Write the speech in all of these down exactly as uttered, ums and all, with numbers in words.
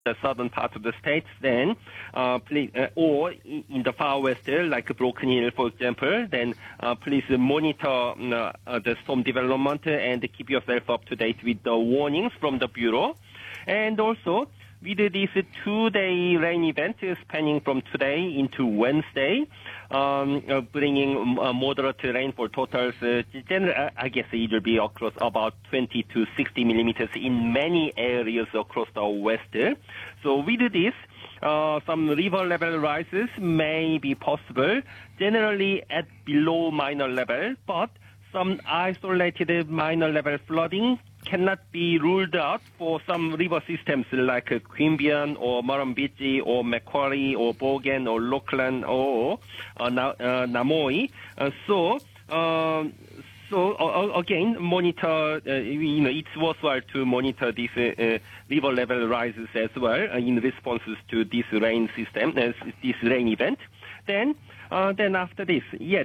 the southern part of the states, then, uh, please, uh, or in the far west, like Broken Hill, for example, then uh, please monitor uh, uh, the storm development and keep yourself up to date with the warnings from the Bureau. And also, with this two-day rain event spanning from today into Wednesday, um, uh, bringing uh, moderate rainfall totals, uh, generally, I guess it will be across about twenty to sixty millimeters in many areas across the west. So with this, uh, some river level rises may be possible, generally at below minor level, but some isolated minor level flooding cannot be ruled out for some river systems like Queanbeyan or Murrumbidgee or Macquarie or Bogan or Lachlan or uh, Na- uh, Namoi. Uh, so, um, so uh, again, monitor. Uh, you know, it's worthwhile to monitor these uh, uh, river level rises as well uh, in responses to this rain system, uh, this rain event. Then. Uh, then after this, yet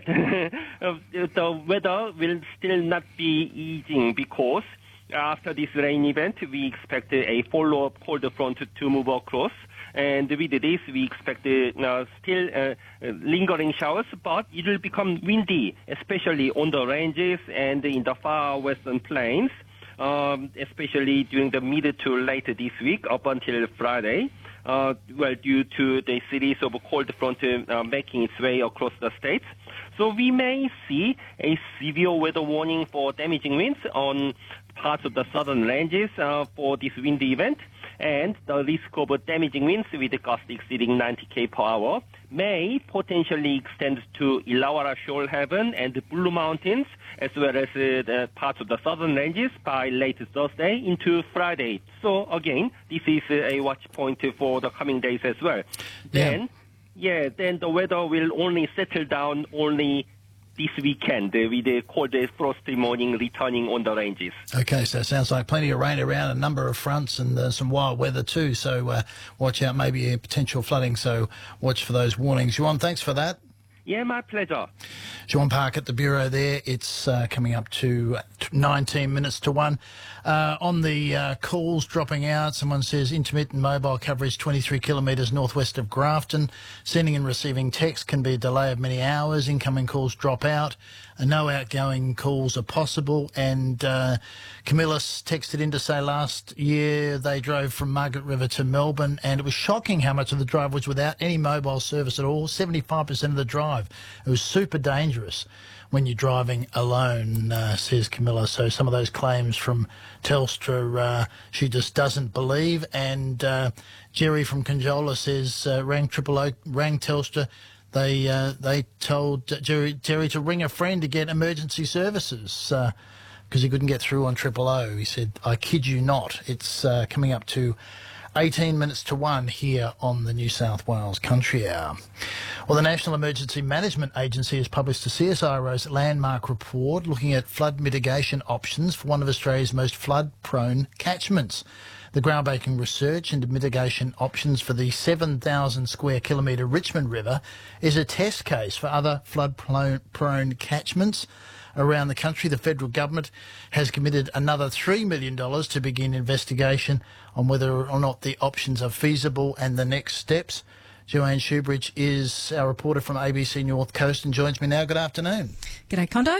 the weather will still not be easing because after this rain event, we expect a follow-up cold front to move across. And with this, we expect uh, still uh, lingering showers, but it will become windy, especially on the ranges and in the far western plains, um, especially during the mid to late this week up until Friday. Uh, well, due to the series of cold front uh, making its way across the states. So we may see a severe weather warning for damaging winds on parts of the southern ranges uh, for this windy event, and the risk of damaging winds with gusts exceeding ninety kilometers per hour may potentially extend to Illawarra Shoalhaven and the Blue Mountains, as well as uh, the parts of the southern ranges by late Thursday into Friday. So again, this is uh, a watch point for the coming days as well. Yeah. Then, yeah, then the weather will only settle down only this weekend uh, with a cold, uh, frosty morning returning on the ranges. Okay, so it sounds like plenty of rain around, a number of fronts and uh, some wild weather too. So uh, watch out, maybe a potential flooding. So watch for those warnings. Juan, thanks for that. Yeah, my pleasure. Juan Park at the Bureau there. It's uh, coming up to nineteen minutes to one. Uh, on the uh, calls dropping out, someone says intermittent mobile coverage twenty-three kilometres northwest of Grafton. Sending and receiving text can be a delay of many hours. Incoming calls drop out. Uh, no outgoing calls are possible. And uh, Camillus texted in to say last year they drove from Margaret River to Melbourne, and it was shocking how much of the drive was without any mobile service at all, seventy-five percent of the drive. It was super dangerous when you're driving alone, uh, says Camilla. So some of those claims from Telstra, uh, she just doesn't believe. And uh, Jerry from Conjola says, uh, rang Triple O, rang Telstra. They uh, they told Jerry, Jerry to ring a friend to get emergency services because uh, he couldn't get through on Triple O. He said, I kid you not. It's uh, coming up to eighteen minutes to one here on the New South Wales Country Hour. Well, the National Emergency Management Agency has published a C S I R O's landmark report looking at flood mitigation options for one of Australia's most flood-prone catchments. The groundbreaking research into mitigation options for the seven thousand square kilometre Richmond River is a test case for other flood-prone catchments around the country. The federal government has committed another three million dollars to begin investigation on whether or not the options are feasible and the next steps. Joanne Shoebridge is our reporter from A B C North Coast and joins me now. Good afternoon. G'day, Condo.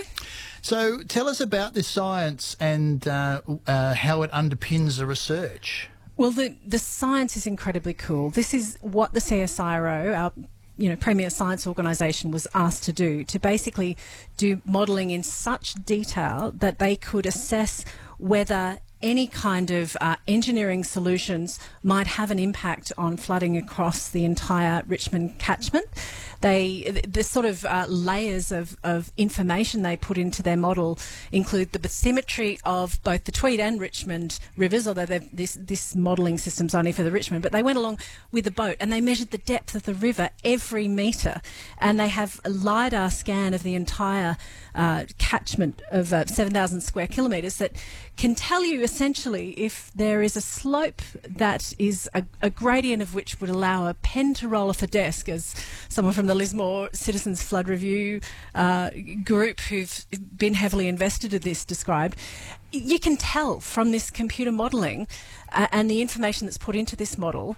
So tell us about this science and uh, uh, how it underpins the research. Well, the, the science is incredibly cool. This is what the C S I R O, our you know, premier science organisation, was asked to do, to basically do modelling in such detail that they could assess whether any kind of uh, engineering solutions might have an impact on flooding across the entire Richmond catchment. They, the sort of uh, layers of, of information they put into their model include the bathymetry of both the Tweed and Richmond rivers, although this, this modelling system's only for the Richmond, but they went along with a boat and they measured the depth of the river every metre, and they have a LiDAR scan of the entire uh, catchment of uh, seven thousand square kilometres that can tell you essentially if there is a slope that is a, a gradient of which would allow a pen to roll off a desk, as someone from the Lismore Citizens Flood Review uh, group who've been heavily invested in this described. You can tell from this computer modelling uh, and the information that's put into this model